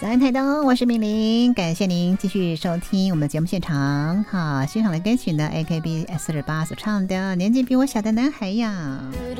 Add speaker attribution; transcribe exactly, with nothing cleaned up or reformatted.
Speaker 1: 早安台东，我是明玲，感谢您继续收听我们的节目现场。好，欣赏的歌曲呢 A K B 四十八所唱的《年纪比我小的男孩呀》。